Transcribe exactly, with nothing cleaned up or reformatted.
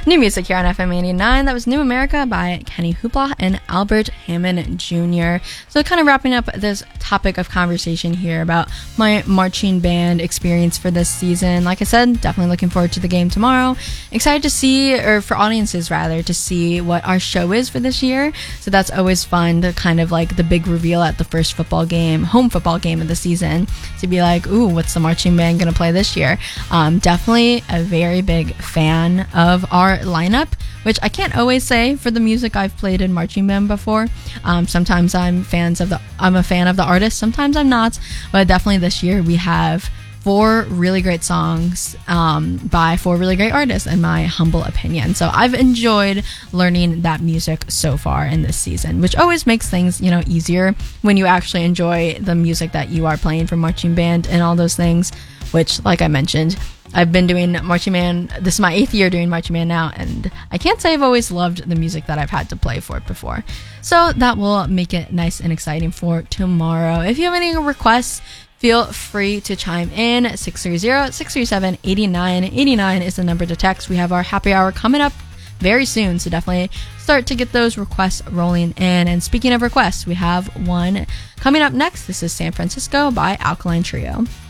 New music here on F M eighty-nine. That was New America by Kenny Hoopla and Albert Hammond Junior So kind of wrapping up this topic of conversation here about my marching band experience for this season. Like I said, definitely looking forward to the game tomorrow. Excited to see, or for audiences rather, to see what our show is for this year. So that's always fun, to kind of like the big reveal at the first football game, home football game of the season, to be like, ooh, what's the marching band going to play this year? Um, definitely a very big fan of our lineup, which I can't always say for the music I've played in marching band before. Um, sometimes I'm fans of the I'm a fan of the artist, sometimes I'm not, but definitely this year we have four really great songs um, by four really great artists, in my humble opinion. So I've enjoyed learning that music so far in this season, which always makes things, you know, easier when you actually enjoy the music that you are playing for marching band and all those things, which, like I mentioned, I've been doing marching band. This is my eighth year doing marching band now, and I can't say I've always loved the music that I've had to play for it before. So that will make it nice and exciting for tomorrow. If you have any requests, feel free to chime in. six three zero, six three seven, eight nine eight nine is the number to text. We have our happy hour coming up very soon, so definitely start to get those requests rolling in. And speaking of requests, we have one coming up next. This is San Francisco by Alkaline Trio.